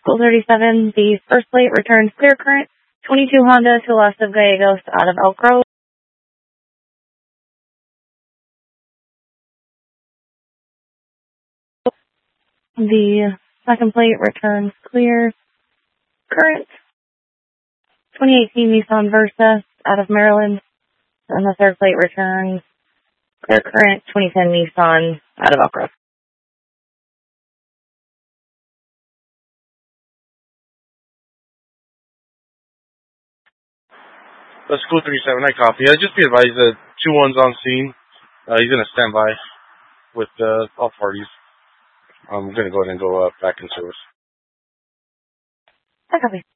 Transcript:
School 37, the first plate returns clear current, 22 Honda to west of Gallegos out of Elk Grove. The second plate returns clear current, 2018 Nissan Versa out of Maryland. And the third plate returns clear current, 2010 Nissan out of Elk Grove. School 37, I copy. Just be advised that 2-1's on scene. He's going to stand by with all parties. I'm going to go ahead and go back in service. I copy.